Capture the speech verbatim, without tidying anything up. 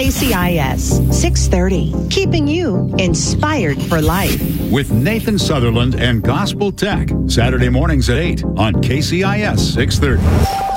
K C I S six thirty, keeping you inspired for life. With Nathan Sutherland and Gospel Tech, Saturday mornings at eight on K C I S six thirty.